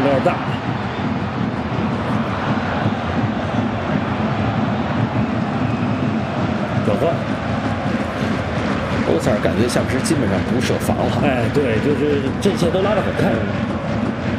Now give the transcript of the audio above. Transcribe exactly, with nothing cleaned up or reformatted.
有点大。转换， 欧塞尔感觉像是基本上不设防了。 哎，对，就是阵线都拉得很开。